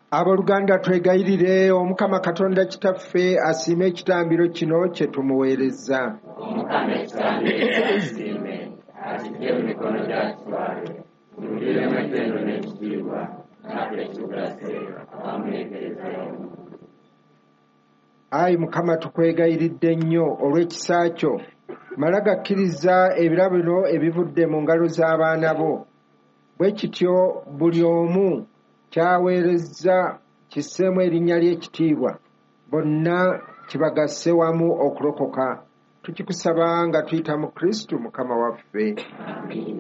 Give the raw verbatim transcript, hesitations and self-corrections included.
Abooluganda twegayirire Omukama Katonda Kitaffe asiime ekitambiro kino kye tumuweereza. Omukama ekitambiro asiime akitye mu mikono gy'akitwale tumuliiremu ettendo n'ekitiibwa naffe tugase awamu n'entereza y'omu. Ayi Mukama tukwegayiridde nnyo olw'ekisa kyo. Mala gakkiriza ebirabo bino ebivudde mu ngalo z'abaana bo. Bwe kityo buli omu kyaweerezza kisseemu erinnya ly'ekitiibwa, bonna kibagasse wamu okulokoka. Tukikusaba nga tuyita mu Kristo Mukama waffe.